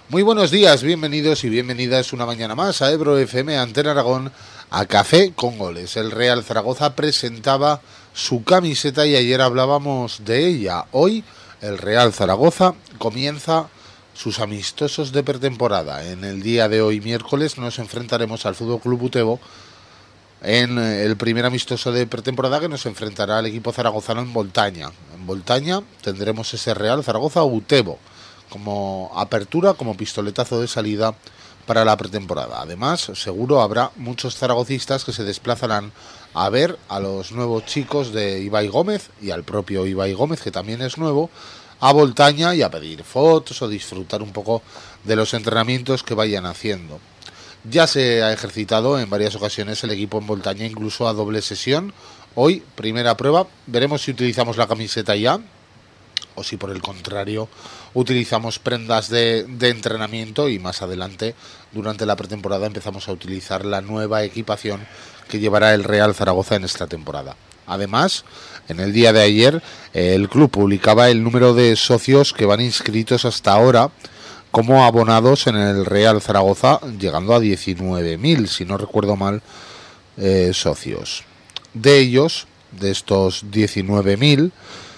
Muy buenos días, bienvenidos y bienvenidas una mañana más a Ebro FM, Antena Aragón, a Café con Goles. El Real Zaragoza presentaba su camiseta y ayer hablábamos de ella. Hoy el Real Zaragoza comienza sus amistosos de pretemporada. En el día de hoy, miércoles, nos enfrentaremos al Fútbol Club Utebo en el primer amistoso de pretemporada que nos enfrentará al equipo zaragozano en Voltaña. En Voltaña tendremos ese Real Zaragoza Utebo como apertura, como pistoletazo de salida para la pretemporada. Además, seguro habrá muchos zaragocistas que se desplazarán a ver a los nuevos chicos de Ibai Gómez y al propio Ibai Gómez, que también es nuevo, a Voltaña y a pedir fotos o disfrutar un poco de los entrenamientos que vayan haciendo. Ya se ha ejercitado en varias ocasiones el equipo en Voltaña, incluso a doble sesión. Hoy, primera prueba, veremos si utilizamos la camiseta ya o si por el contrario utilizamos prendas de entrenamiento y más adelante, durante la pretemporada, empezamos a utilizar la nueva equipación que llevará el Real Zaragoza en esta temporada. Además, en el día de ayer, el club publicaba el número de socios que van inscritos hasta ahora como abonados en el Real Zaragoza, llegando a 19.000, si no recuerdo mal, socios. De ellos, de estos 19.000,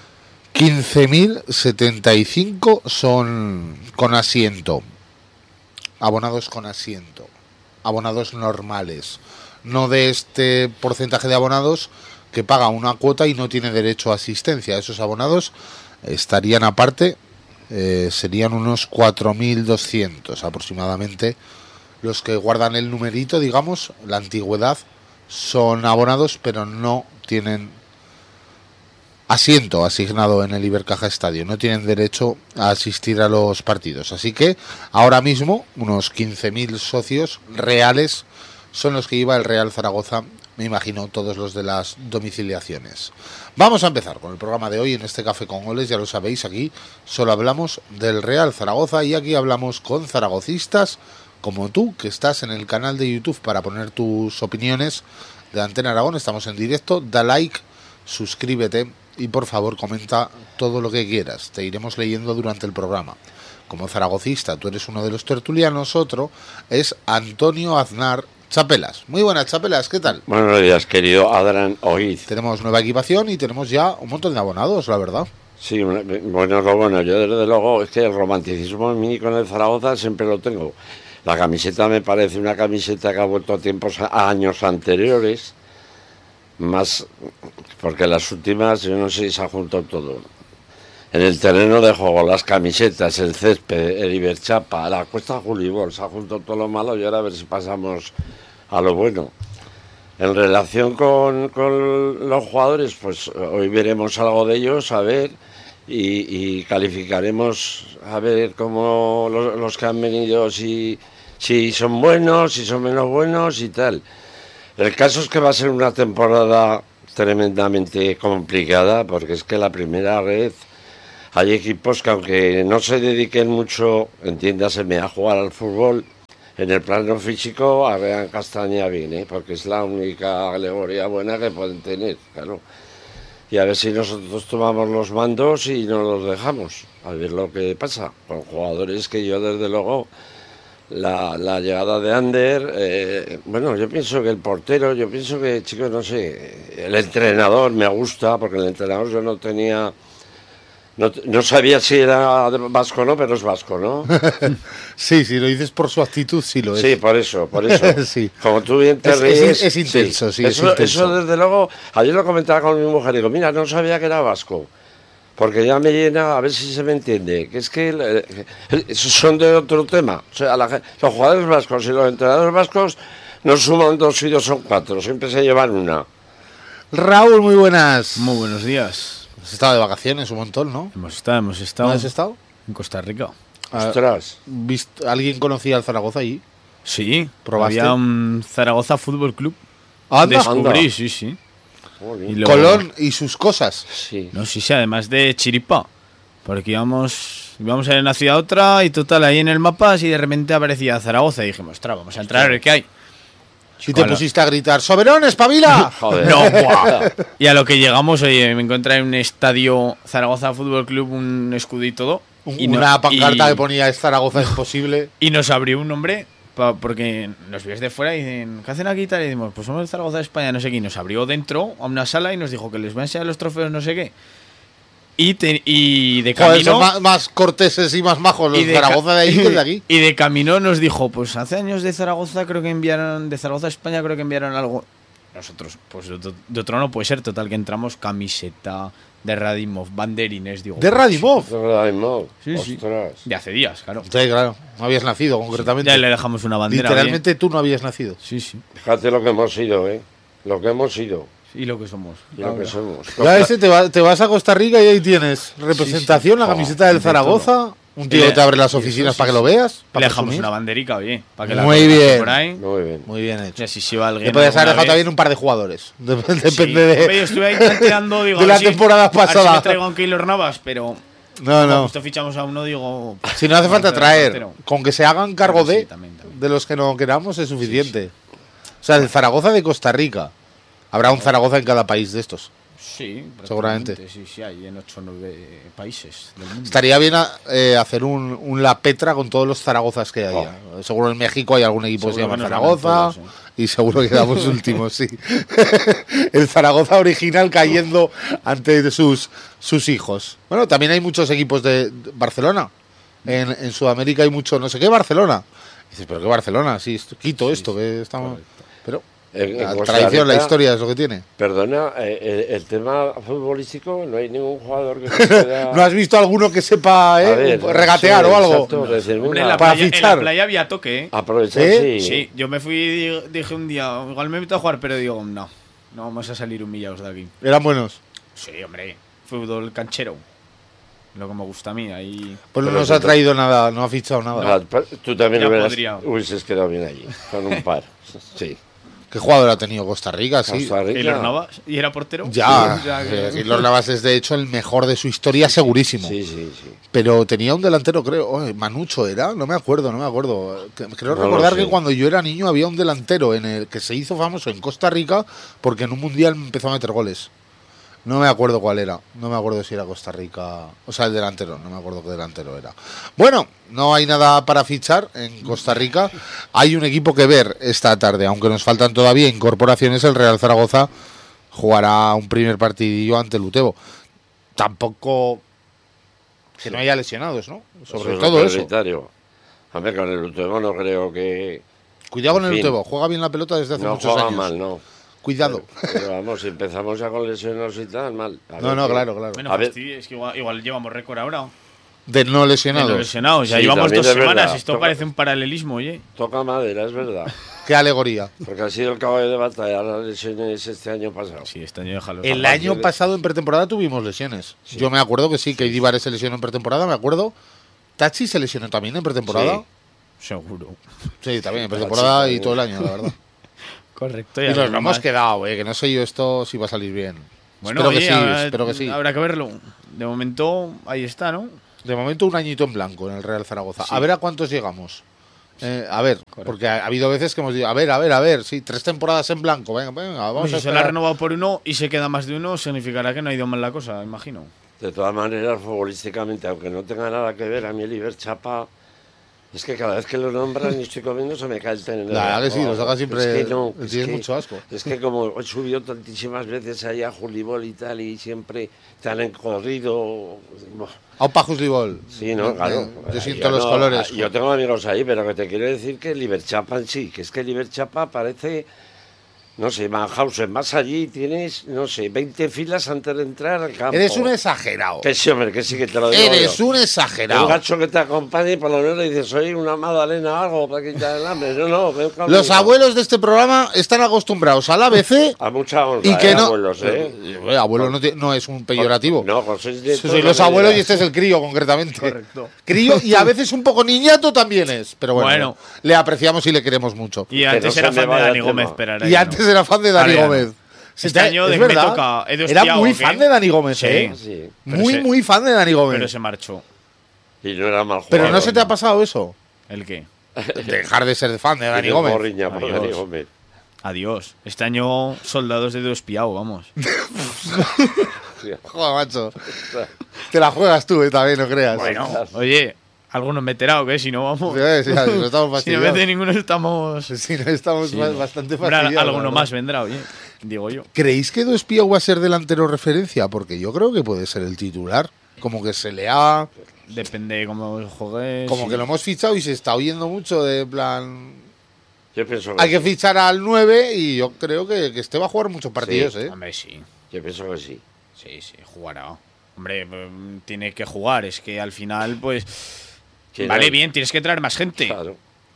15.075 son con asiento, abonados con asiento, abonados normales, no de este porcentaje de abonados que paga una cuota y no tiene derecho a asistencia. Esos abonados estarían aparte, serían unos 4.200 aproximadamente los que guardan el numerito, digamos, la antigüedad, son abonados pero no tienen asiento asignado en el Ibercaja Estadio, no tienen derecho a asistir a los partidos. Así que ahora mismo unos 15.000 socios reales son los que lleva el Real Zaragoza, me imagino todos los de las domiciliaciones. Vamos a empezar con el programa de hoy en este Café con Goles. Ya lo sabéis, aquí solo hablamos del Real Zaragoza y aquí hablamos con zaragocistas como tú, que estás en el canal de YouTube para poner tus opiniones de Antena Aragón. Estamos en directo, da like, suscríbete y por favor comenta todo lo que quieras, te iremos leyendo durante el programa. Como zaragocista, tú eres uno de los tertulianos, otro es Antonio Aznar Chapelas. Muy buenas, Chapelas, ¿qué tal? Buenos días, querido Adran Oiz. Tenemos nueva equipación y tenemos ya un montón de abonados, la verdad. Sí, bueno, yo desde luego es que el romanticismo en mí con el Zaragoza siempre lo tengo. La camiseta me parece una camiseta que ha vuelto a años anteriores, más porque las últimas, yo no sé si se ha juntado todo. En el terreno de juego, las camisetas, el césped, el Iberchapa, la Cuesta Julibor, se ha juntado todo lo malo y ahora a ver si pasamos a lo bueno. En relación con los jugadores, pues hoy veremos algo de ellos, a ver, y calificaremos a ver cómo los que han venido, si son buenos, si son menos buenos y tal. El caso es que va a ser una temporada tremendamente complicada, porque es que la primera red hay equipos que aunque no se dediquen mucho, entiéndaseme, a jugar al fútbol, en el plano físico arrean castaña bien, porque es la única alegoría buena que pueden tener, claro. Y a ver si nosotros tomamos los mandos y no los dejamos, a ver lo que pasa con jugadores que yo desde luego... La llegada de Ander, bueno, yo pienso que el portero, yo pienso que, chicos, no sé, el entrenador me gusta, porque el entrenador yo no sabía si era vasco o no, pero es vasco, ¿no? Sí, si lo dices por su actitud, sí lo es. Sí, por eso. Sí. Como tú bien te ríes. Es intenso, sí, es intenso. intenso. Eso desde luego, ayer lo comentaba con mi mujer, digo, mira, no sabía que era vasco. Porque ya me llena, a ver si se me entiende, que es que esos son de otro tema. O sea, los jugadores vascos y los entrenadores vascos no suman 2 y 2 son 4, siempre se llevan una. Raúl, muy buenas. Muy buenos días. Has estado de vacaciones un montón, ¿no? Hemos estado. ¿Dónde has estado? En Costa Rica. Ostras. ¿Alguien conocía al Zaragoza allí? Sí, ¿Probaste? había un Zaragoza Fútbol Club. Anda. Descubrí, sí. Y luego, Colón y sus cosas. Sí. No, sí, además de chiripa. Porque íbamos a ir de una ciudad a otra y total, ahí en el mapa, así de repente aparecía Zaragoza y dijimos, ostras, vamos a entrar a ver qué hay. Y te pusiste a gritar, ¡Soberón, espabila! Joder. No, ¡buah! Y a lo que llegamos, oye, me encontré en un estadio Zaragoza Fútbol Club, un escudo y todo, Una pancarta que ponía Zaragoza es posible. Y nos abrió un nombre porque nos vio desde fuera y dicen, ¿qué hacen aquí y tal? Y decimos, pues somos el Zaragoza de España, no sé qué. Y nos abrió dentro a una sala y nos dijo que les va a enseñar los trofeos, no sé qué. Y de Joder, camino... son más corteses y más majos los Zaragoza de ahí que el de aquí. Y de camino nos dijo, pues hace años de Zaragoza creo que enviaron, de Zaragoza a España creo que enviaron algo. Nosotros, pues de otro no puede ser, total que entramos camiseta de Radimov, banderines, digo. ¿De Radimov? Sí, sí. Ostras. De hace días, claro. Sí, claro. No habías nacido, concretamente. Ya le dejamos una bandera. Literalmente tú no habías nacido. Sí, sí. Fíjate lo que hemos sido, ¿eh? Lo que hemos sido Y lo que somos. y lo que somos. Ya te vas a Costa Rica y ahí tienes representación, la camiseta del de Zaragoza. Un tío que te abre las oficinas para que lo veas. Le Para dejamos presumir. una banderica, oye. Para que la Muy coloques bien. por ahí. Muy bien. Muy bien hecho. Y así si va alguien. Le podías haber alguna dejado vez. también un par de jugadores. Depende Sí. de. Hombre, yo estuve ahí tanteando, digo. de a la ver si- temporada a ver pasada. si me traigo a un Keylor Navas, pero. No, no. Justo fichamos a uno, digo. Si no hace falta traer, portero. con que se hagan cargo Sí, de, también. de los que no queramos es suficiente. O sea, el Zaragoza de Costa Rica. Habrá un Zaragoza en cada país de estos. Sí, Seguramente. Sí, sí, hay en 8 o 9 países del mundo. Estaría bien hacer un La Petra con todos los Zaragozas que haya. Seguro en México hay algún equipo que se Seguro llama que nos ganan Zaragoza. todos, Y seguro que quedamos últimos, sí. El Zaragoza original cayendo ante sus hijos. Bueno, también hay muchos equipos de Barcelona. En Sudamérica hay mucho, no sé qué, Barcelona. Y dices, pero qué Barcelona, sí, Quito esto, que estamos. correcto. Pero En la Costa tradición, la Rica, historia es lo que tiene. Perdona, el tema futbolístico, no hay ningún jugador que se pueda... ¿No has visto alguno que sepa A ver, regatear sí, o algo? exacto, decir, Hombre, venga, en la, para playa, en fichar. la playa había toque, ¿eh? aprovechar, ¿Sí? sí. Sí, yo me fui y dije un día, igual me invito a jugar, pero digo, no vamos a salir humillados de aquí. Eran buenos. Sí, hombre, fútbol canchero. Lo que me gusta a mí, ahí. Pues no Pero nos ha eso- traído nada, no ha fichado nada. Tú también Ya hubieses podría. quedado bien allí, con un par. Sí. ¿Qué jugador ha tenido Costa Rica? Sí. Costa Rica. Keylor Navas, ¿y era portero? Ya, Sí, ya que- Keylor Navas es de hecho el mejor de su historia, segurísimo. Sí, sí, sí. Pero tenía un delantero, creo. Manucho era, no me acuerdo. Creo No recordar lo sé. que cuando yo era niño había un delantero en el que se hizo famoso en Costa Rica porque en un mundial empezó a meter goles. No me acuerdo cuál era. No me acuerdo si era Costa Rica. O sea, el delantero. No me acuerdo qué delantero era. Bueno, no hay nada para fichar en Costa Rica. Hay un equipo que ver esta tarde. Aunque nos faltan todavía incorporaciones, el Real Zaragoza jugará un primer partidillo ante el Utebo. Tampoco que no haya lesionados, ¿no? Sobre es todo lo eso. prioritario. A ver, con el Utebo no creo que... Cuidado con En el fin. Utebo. Juega bien la pelota desde hace No muchos juega años. mal, no. Cuidado. Pero vamos, si empezamos ya con lesionados y tal, mal. A ver No, qué- claro. Bueno, A ver. fastidio, es que igual llevamos récord ahora. De no De lesionados. los lesionados. Ya Sí, llevamos también 2 es verdad. semanas. Esto Toca- parece un paralelismo, oye. Toca madera, es verdad. Qué alegoría. Porque ha sido el caballo de batalla las lesiones este año pasado. Sí, este año déjalo. El año pasado en pretemporada tuvimos lesiones. Yo me acuerdo que sí, que Idibar se lesionó en pretemporada, me acuerdo. Tachi se lesionó también en pretemporada. Seguro. Sí, también en pretemporada Tachi y todo el año, la verdad. Correcto. Y nos lo hemos quedado, que no sé yo esto si va a salir bien. Bueno, espero, oye, que sí, habrá- espero que sí. Habrá que verlo. De momento, ahí está, ¿no? De momento un añito en blanco en el Real Zaragoza. A ver a cuántos llegamos. A ver, porque ha habido veces que hemos dicho, a ver, sí, 3 temporadas en blanco, venga, vamos Si a se la ha esperar. renovado por uno y se queda más de uno, significará que no ha ido mal la cosa, imagino. De todas maneras, futbolísticamente, aunque no tenga nada que ver, a mí el Iber Chapa, es que cada vez que lo nombran y estoy comiendo se me cae el tenedor. La verdad que sí, lo saca siempre. Es que no, tienes mucho asco. Es que como he subido tantísimas veces allá a Julibol y tal, y siempre te han encorrido. Aupa Juslibol. Sí, no, claro. Yo siento los no, colores. Yo tengo amigos ahí, pero que te quiero decir que el Iberchapa en sí, que es que el Iberchapa parece, no sé, Mannhausen, vas allí y tienes, no sé, 20 filas antes de entrar al campo. Eres un exagerado. Que sí, hombre, que sí, que te lo digo Eres yo. un Un exagerado. gacho que te acompañe y por lo menos le dices, soy una magdalena o algo para quitar el hambre. No, ven conmigo. Los abuelos de este programa están acostumbrados al ABC A mucha honra, y que no. abuelos, Abuelo no es un peyorativo. No, con sois de Sois toda los la abuelos vida. y este es el crío, concretamente. Correcto. Crío y a veces un poco niñato también es. Pero bueno, Bueno. le apreciamos y le queremos mucho. Y antes no se era me fan de vaya Dani el Gómez, tema. pero ahora Y ya antes no. era fan de Dani Ahora ya no. Gómez. Este año es me verdad. toca, he de Era hostiao, muy ¿o qué? fan de Dani Gómez, Sí. ¿eh? Sí. Muy, se- muy fan de Dani Gómez. Pero se marchó. Y no era mal jugador. Pero no se te ha pasado eso. ¿El qué? Dejar de ser fan de Dani Tienes Gómez. morriña por Adiós. Dani Gómez. Adiós. Este año soldados de despiado, vamos. Joder, macho. Te la juegas tú, también, no creas. Bueno, oye, algunos meterá o qué, si no vamos. Sí, sí, no estamos Si no fastidiados. mete ninguno, estamos. Si no estamos bastante Hombre, fastidiados. alguno la más verdad. vendrá, oye, digo yo. ¿Creéis que Edu Espiau va a ser delantero referencia? Porque yo creo que puede ser el titular. Como que se le ha... Depende de cómo juegues. Como que lo hemos fichado y se está oyendo mucho de plan... Yo pienso que Hay que sí. fichar al 9 y yo creo que este va a jugar muchos partidos, ¿eh? Hombre, sí. Yo pienso que sí. Sí, jugará. Hombre, tiene que jugar. Es que al final, pues. Que Vale, no- bien, tienes que traer más gente. Claro.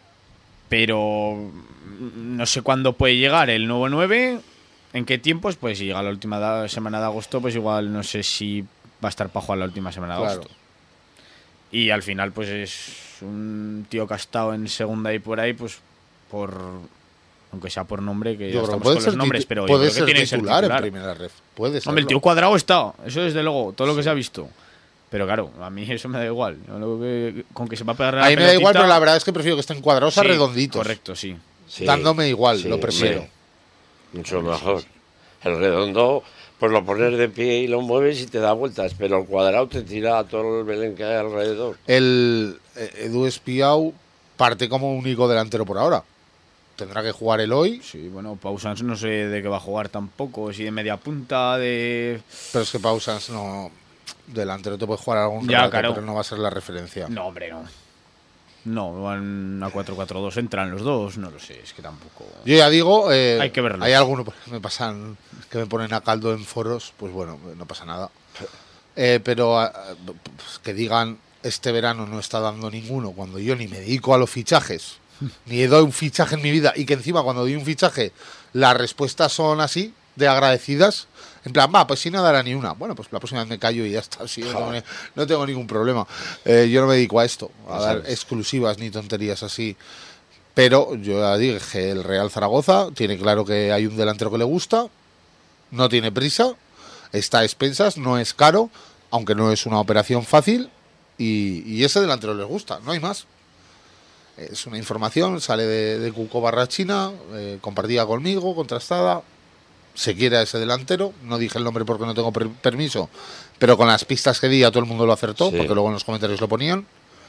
Pero. No sé cuándo puede llegar el nuevo 9. ¿En qué tiempos? Pues si llega la última semana de agosto, pues igual no sé si va a estar para jugar la última semana de Claro. agosto. Y al final, pues es un tío que ha estado en segunda y por ahí, pues por. Aunque sea por nombre, que ya Yo creo que estamos puede con ser, los nombres, pero yo puede creo que ser tiene que ser titular en titular. primera ref. Puede ser. Hombre, el tío Cuadrado está, eso desde luego, todo lo que se ha visto. Pero claro, a mí eso me da igual. Yo lo con que se va a pegar la A mí me da igual, pelotita- pero la verdad es que prefiero que estén cuadrados a Sí, redonditos. Correcto, sí. Sí. Dándome igual, Sí, lo prefiero. hombre, mucho mejor. El redondo, pues lo pones de pie y lo mueves y te da vueltas, pero el cuadrado te tira a todo el Belén que hay alrededor. El Edu Espiau parte como único delantero por ahora. Tendrá que jugar el hoy, Sí, bueno, Pausans no sé de qué va a jugar tampoco, si de media punta, de... pero es que Pausans no... Delantero te puede jugar algún Ya, rato, claro. pero no va a ser la referencia. No, hombre, no. No, van a 4-4-2, entran los dos, no lo sé, es que tampoco... Yo ya digo, Hay que verlo. hay algunos que me pasan, que me ponen a caldo en foros, pues bueno, no pasa nada. Pero pues que digan, este verano no está dando ninguno, cuando yo ni me dedico a los fichajes, ni doy un fichaje en mi vida, y que encima cuando doy un fichaje las respuestas son así, de agradecidas, en plan, va, pues si no dará ni una. Bueno, pues la próxima vez me callo y ya está, sí, no tengo ningún problema. Yo no me dedico a esto, a dar exclusivas ni tonterías así. Pero yo ya dije, el Real Zaragoza tiene claro que hay un delantero que le gusta, no tiene prisa, está a expensas, no es caro, aunque no es una operación fácil, y ese delantero les gusta, no hay más. Es una información, sale de Cuco Barrachina, compartida conmigo, contrastada. Se quiere a ese delantero, no dije el nombre porque no tengo permiso, pero con las pistas que di a todo el mundo lo acertó, Sí. porque luego en los comentarios lo ponían.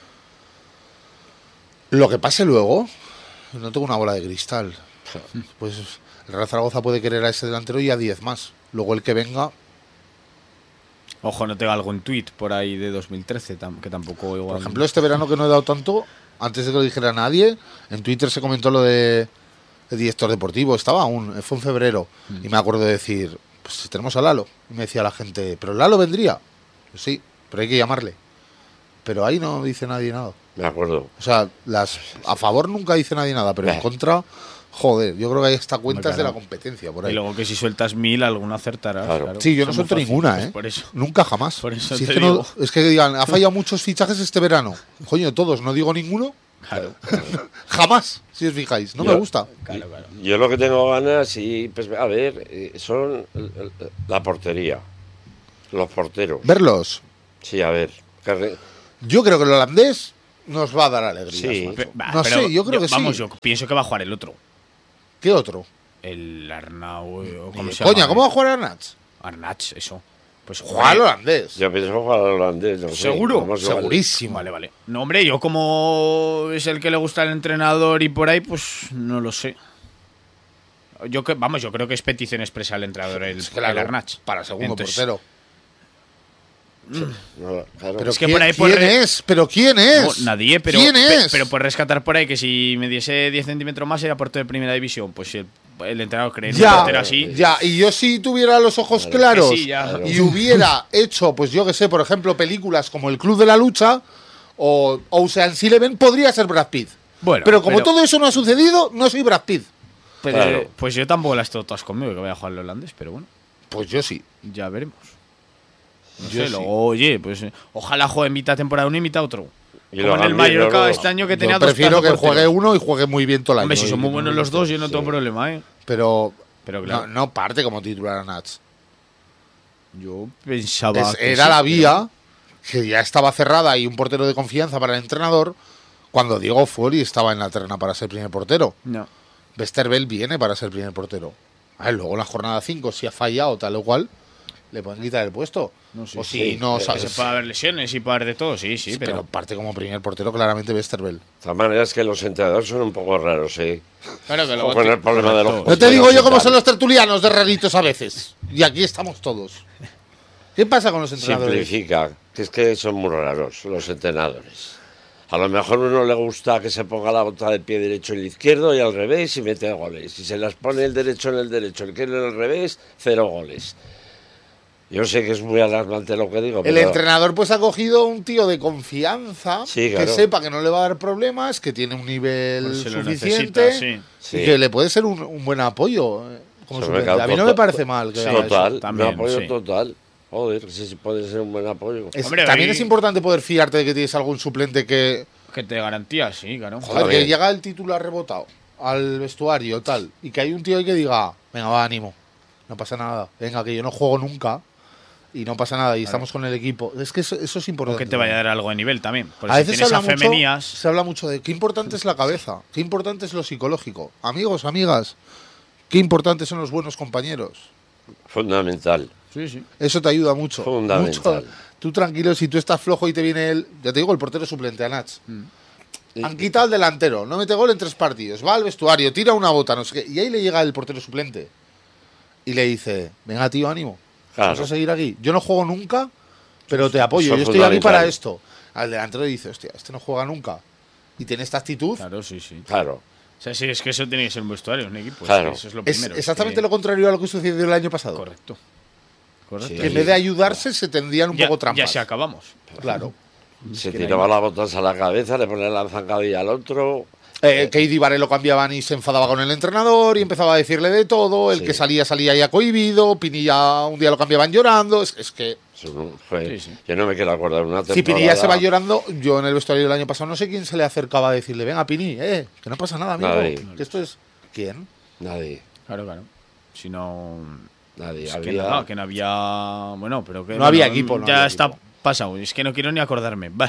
Lo que pase luego, no tengo una bola de cristal. Pues el Real Zaragoza puede querer a ese delantero y a 10 más. Luego el que venga, Ojo, no tengo algún tuit por ahí de 2013, que tampoco igual... por ejemplo, este verano que no he dado tanto, antes de que lo dijera nadie, en Twitter se comentó lo de el director deportivo, estaba aún, fue en febrero, y me acuerdo de decir, pues tenemos a Lalo. Y me decía la gente, ¿pero Lalo vendría? Pues sí, pero hay que llamarle. Pero ahí no dice nadie nada. Me acuerdo. O sea, a favor nunca dice nadie nada, pero en contra, joder, yo creo que hay hasta cuentas Hombre, de la claro. competencia por Y ahí. luego que si sueltas 1000, alguna acertarás. Claro. Claro. Sí, yo no Eso es suelto muy fácil, ninguna, pues ¿eh? por eso. Nunca, jamás. Por eso Si es, te que no- digo. es que digan, ha fallado muchos fichajes este verano. Coño, todos, no digo ninguno. Claro, Jamás, si os fijáis. No Yo- me gusta. claro. Yo lo que tengo ganas, y pues a ver, son la portería, los porteros. Verlos. Sí, a ver. Yo creo que el holandés nos va a dar alegría. Sí. No sé, yo creo que vamos, sí. yo pienso que va a jugar el otro. ¿Qué otro? El Arnau, o ¿cómo se Coña, llama? ¿cómo va a jugar Arnatz? Arnach, eso. Pues Juega al holandés. Yo pienso jugar al holandés, no sé. ¿Seguro? Vamos, igual. Segurísimo. Vale. No, hombre, yo como es el que le gusta al entrenador y por ahí, pues no lo sé. Yo creo que es petición expresa al entrenador el Arnach. para segundo Entonces, portero. No, claro. Pero Es que ¿quién, por ahí ¿quién es? ¿Pero quién es? No, nadie, pero, ¿Quién es? pero por rescatar por ahí que si me diese 10 centímetros más era portero de primera división, pues si el entrenador cree en un Ya, portero así. ya, y yo si tuviera los ojos claros Que sí, ya. y hubiera hecho, pues yo que sé, por ejemplo, películas como El Club de la Lucha o Ocean's Eleven, podría ser Brad Pitt. Bueno, pero como todo eso no ha sucedido, no soy Brad Pitt. pero- Claro. pues yo tampoco las tengo todas conmigo que voy a jugar al holandés, pero bueno, Pues yo sí. ya veremos. No Yo sé, sí. luego, oye, pues ojalá juegue mitad temporada uno y mitad otro. Y Como los en el Gambis, Mallorca luego- este año que tenía Yo dos prefiero que pedazos de juegue porteros. uno y juegue muy bien todo el año. Hombre, si son muy Y- buenos los dos, yo no tengo problema, ¿eh? Pero claro. no parte como titular a Nats. Yo pensaba que Era sí, la pero- vía que ya estaba cerrada y un portero de confianza para el entrenador cuando Diego Fuori estaba en la terna para ser primer portero. No. Westerveld viene para ser primer portero. A ver, luego en la jornada 5, si ha fallado tal o cual, le pueden quitar el puesto. No, sí, o si sí, no pero sabes. Se puede haber lesiones y puede haber de todo, sí, pero parte como primer portero claramente Westerveld. De todas maneras que los entrenadores son un poco raros, ¿eh? Claro que luego Con el problema de los Correcto. No te digo porteros yo y cómo tal. son los tertulianos de raritos a veces. Y aquí estamos todos. ¿Qué pasa con los entrenadores? Simplifica, que es que son muy raros los entrenadores. A lo mejor uno le gusta que se ponga la bota del pie derecho en el izquierdo y al revés y mete goles. Si se las pone el derecho en el derecho, el izquierdo en el revés, 0 goles. Yo sé que es muy alarmante lo que digo, El pero entrenador pues ha cogido un tío de confianza Sí, que claro. sepa que no le va a dar problemas, que tiene un nivel Pues se lo suficiente necesita, sí. y sí. que le puede ser un buen apoyo como Sobre suplente. A mí no total- me parece mal que haga total, eso. También, un apoyo sí. total. Joder, sí puede ser un buen apoyo. Hombre, También ahí- es importante poder fiarte de que tienes algún suplente que, Que te garantía, sí, claro. joder, Está que bien. llega el titular rebotado al vestuario tal y que hay un tío ahí que diga, venga, va, ánimo, no pasa nada, venga, que yo no juego nunca y no pasa nada y estamos con el equipo. Es que eso es O importante. que te vaya a dar algo de nivel también. Porque A si veces tienes a mucho, femenías, se habla mucho de qué importante es la cabeza, qué importante es lo psicológico. Amigos, amigas, qué importantes son los buenos compañeros. Fundamental. sí, sí. Eso te ayuda mucho. Fundamental. Mucho. Tú tranquilo, si tú estás flojo y te viene ya te digo, el portero suplente, a Nach. Han quitado al delantero, no mete gol en 3 partidos, va al vestuario, tira una bota, no sé qué. Y ahí le llega el portero suplente. Y le dice, venga tío, ánimo. Claro. Vamos a seguir aquí. Yo no juego nunca, pero te apoyo. Eso Yo es estoy aquí para fundamental. esto. Al delantero le dice, hostia, este no juega nunca. Y tiene esta actitud. Claro, sí, sí. Claro. O sea, sí, es que eso tiene que ser un vestuario, un equipo. Claro. Eso es lo Es primero. exactamente que- lo contrario a lo que sucedió el año pasado. Correcto. Correcto. Sí. Que en vez de ayudarse se tendrían un ya, poco trampas. ya se acabamos. Claro. Se que no tiraba hay las botas a la cabeza, le ponía la zancadilla al otro. Katie Barre lo cambiaban y se enfadaba con el entrenador y empezaba a decirle de todo. El Sí. que salía ya cohibido. Pinilla un día lo cambiaban llorando. Es que Eso no fue- Sí, sí. Yo no me quiero acordar una temporada. si Pinilla se va llorando, yo en el vestuario del año pasado no sé quién se le acercaba a decirle, venga Pini, que no pasa nada, amigo. Nadie. Que esto es... ¿Quién? Nadie, Claro, claro. Si no. nadie. Es Había... que no había. Bueno, pero que. No había equipo, no ya había está equipo. pasado. Es que no quiero ni acordarme. Va.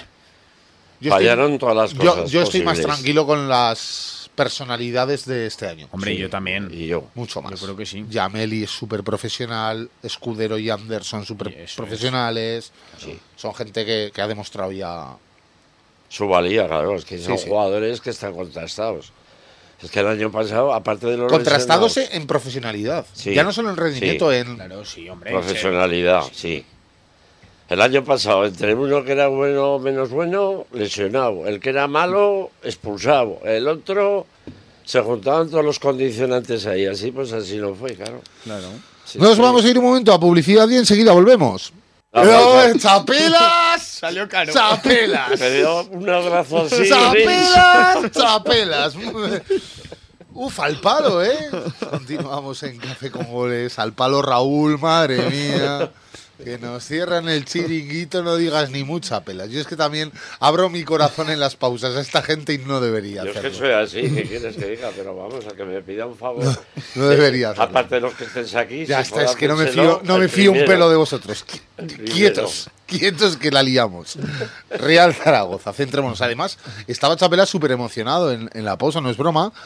Yo Fallaron todas las cosas yo estoy más posibles. tranquilo con las personalidades de este año. Hombre, Sí, yo también. Y yo. Mucho más. Yo creo que sí. Yameli es súper profesional, Escudero y Anderson súper Y eso profesionales. Sí. Son gente que ha demostrado ya. Su valía, claro. Es que son sí. jugadores que están contrastados. Es que el año pasado, aparte de los Contrastados lesionados, en profesionalidad. Sí. Ya no solo en rendimiento, Sí. en. Claro, sí, hombre. profesionalidad, sí. El año pasado, entre uno que era bueno o menos bueno, lesionado. El que era malo, expulsado. El otro, se juntaban todos los condicionantes ahí. Así pues así no fue, claro. Claro. Sí, Nos sí. vamos a ir un momento a publicidad y enseguida volvemos. Vamos. ¡Chapelas! Salió caro. ¡Chapelas! Me dio un abrazo así. ¡Chapelas! ¡Chapelas! Uf, al palo, ¿eh? Continuamos en Café con Goles. Al palo Raúl, madre mía. Que nos cierran el chiringuito, no digas ni mucha pelas. Yo es que también abro mi corazón en las pausas a esta gente y no debería Yo es que hacerlo. soy así, ¿qué quieres que diga? Pero vamos, a que me pida un favor. No debería hacerlo. Aparte de los que estés aquí. Ya si está, es que no me podáselo, fío, no el me fío un primero. pelo de vosotros. primero. Quietos que la liamos. Real Zaragoza, centrémonos. Además, estaba Chapela súper emocionado en la pausa, no es broma,